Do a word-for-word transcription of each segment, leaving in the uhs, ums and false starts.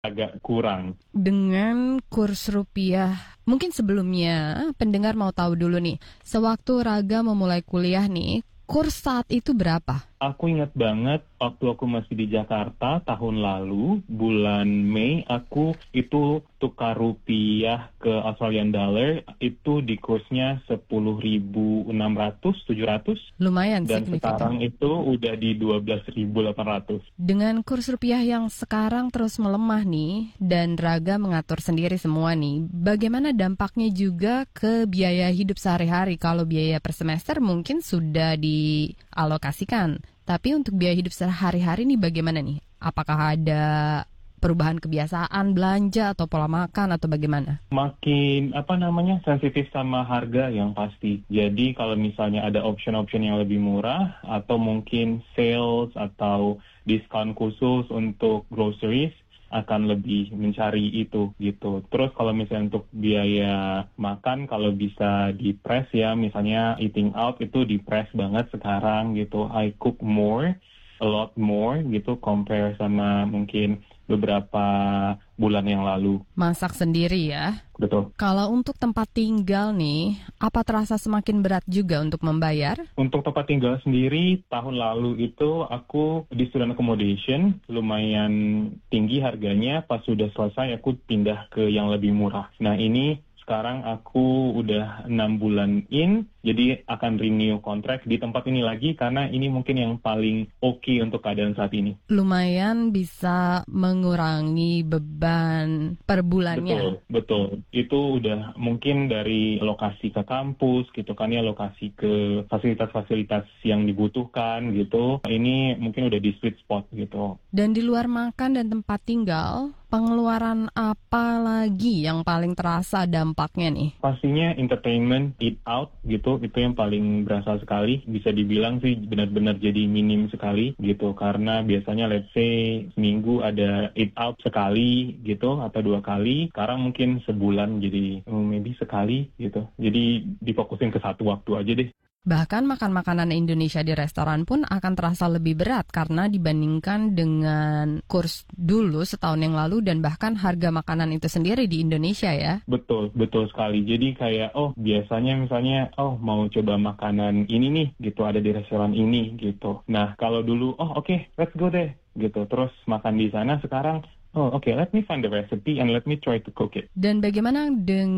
agak kurang. Dengan kurs rupiah, mungkin sebelumnya pendengar mau tahu dulu nih, sewaktu Raga memulai kuliah nih, kurs saat itu berapa? Aku ingat banget waktu aku masih di Jakarta tahun lalu, bulan Mei, aku itu tukar rupiah ke Australian dollar, itu di kursnya sepuluh ribu enam ratus, tujuh ratus. Lumayan Dan signifikan. sekarang itu udah di dua belas ribu delapan ratus. Dengan kurs rupiah yang sekarang terus melemah nih, dan Raga mengatur sendiri semua nih, bagaimana dampaknya juga ke biaya hidup sehari-hari? Kalau biaya per semester mungkin sudah dialokasikan, tapi untuk biaya hidup sehari-hari nih bagaimana nih? Apakah ada perubahan kebiasaan belanja atau pola makan atau bagaimana? Makin apa namanya sensitif sama harga yang pasti. Jadi kalau misalnya ada option-option yang lebih murah atau mungkin sales atau diskon khusus untuk groceries, akan lebih mencari itu gitu. Terus kalau misalnya untuk biaya makan, kalau bisa di press ya, misalnya eating out itu di press banget sekarang gitu. I cook more, a lot more gitu compare sama mungkin beberapa bulan yang lalu. Masak sendiri ya? Betul. Kalau untuk tempat tinggal nih, apa terasa semakin berat juga untuk membayar? Untuk tempat tinggal sendiri, tahun lalu itu aku di student accommodation, lumayan tinggi harganya. Pas sudah selesai, aku pindah ke yang lebih murah. Nah ini sekarang aku udah enam bulan in, jadi akan renew kontrak di tempat ini lagi karena ini mungkin yang paling oke okay untuk keadaan saat ini. Lumayan bisa mengurangi beban per bulannya. Betul, betul. Itu udah mungkin dari lokasi ke kampus gitu kan ya, lokasi ke fasilitas-fasilitas yang dibutuhkan gitu. Ini mungkin udah di sweet spot gitu. Dan di luar makan dan tempat tinggal, pengeluaran apa lagi yang paling terasa dampaknya nih? Pastinya entertainment, eat out gitu, itu yang paling berasa sekali. Bisa dibilang sih benar-benar jadi minim sekali gitu. Karena biasanya let's say seminggu ada eat out sekali gitu atau dua kali. Sekarang mungkin sebulan jadi um, maybe sekali gitu. Jadi difokusin ke satu waktu aja deh. Bahkan makan makanan Indonesia di restoran pun akan terasa lebih berat karena dibandingkan dengan kurs dulu setahun yang lalu dan bahkan harga makanan itu sendiri di Indonesia ya. Betul, betul sekali. Jadi kayak oh biasanya misalnya oh mau coba makanan ini nih gitu ada di restoran ini gitu. Nah kalau dulu oh oke okay, let's go deh gitu. Terus makan di sana sekarang oh oke okay, let me find the recipe and let me try to cook it. Dan bagaimana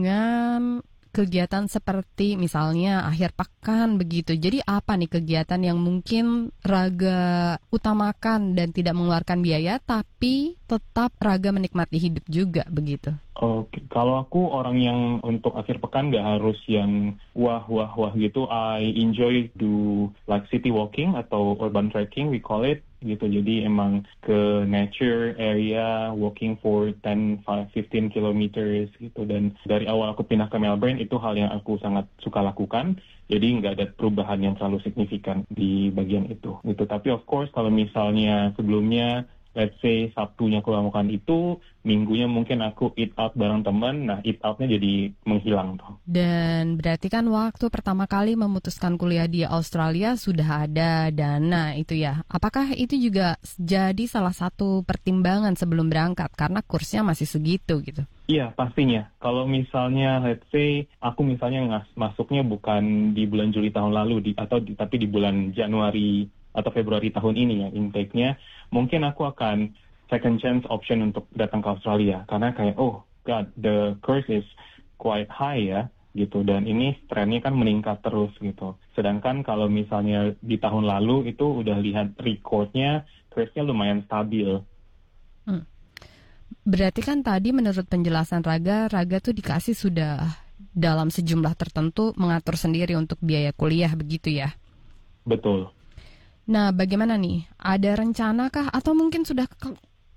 dengan kegiatan seperti misalnya akhir pekan begitu. Jadi apa nih kegiatan yang mungkin Raga utamakan dan tidak mengeluarkan biaya tapi tetap Raga menikmati hidup juga begitu? Oke, kalau aku orang yang untuk akhir pekan nggak harus yang wah wah wah gitu. I enjoy do like city walking atau urban trekking we call it gitu. Jadi emang ke nature area walking for ten, fifteen kilometers gitu. Dan dari awal aku pindah ke Melbourne itu hal yang aku sangat suka lakukan. Jadi nggak ada perubahan yang terlalu signifikan di bagian itu gitu. Tapi of course kalau misalnya sebelumnya let's say Sabtunya aku lakukan itu, minggunya mungkin aku eat out bareng teman, nah eat outnya jadi menghilang tuh. Dan berarti kan waktu pertama kali memutuskan kuliah di Australia sudah ada dana itu ya. Apakah itu juga jadi salah satu pertimbangan sebelum berangkat karena kursnya masih segitu gitu? Iya pastinya. Kalau misalnya let's say aku misalnya ngas- masuknya bukan di bulan Juli tahun lalu di, atau di, tapi di bulan Januari atau Februari tahun ini ya intake-nya, mungkin aku akan second chance option untuk datang ke Australia. Karena kayak, oh God, the course is quite high ya, gitu. Dan ini trennya kan meningkat terus gitu. Sedangkan kalau misalnya di tahun lalu itu udah lihat recordnya, course-nya lumayan stabil. Hmm. Berarti kan tadi menurut penjelasan Raga, Raga tuh dikasih sudah dalam sejumlah tertentu mengatur sendiri untuk biaya kuliah begitu ya? Betul. Nah, bagaimana nih? Ada rencanakah atau mungkin sudah ke-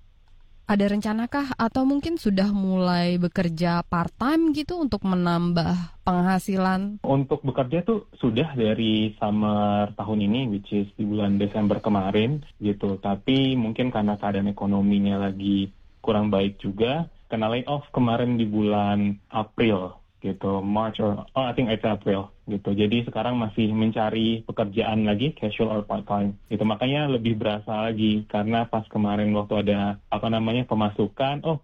ada rencanakah atau mungkin sudah mulai bekerja part-time gitu untuk menambah penghasilan? Untuk bekerja tuh sudah dari summer tahun ini, which is di bulan Desember kemarin gitu. Tapi mungkin karena keadaan ekonominya lagi kurang baik juga, kena layoff kemarin di bulan April gitu, March or oh I think it's April gitu. Jadi sekarang masih mencari pekerjaan lagi, casual or part time gitu. Makanya lebih berasa lagi karena pas kemarin waktu ada apa namanya pemasukan, oh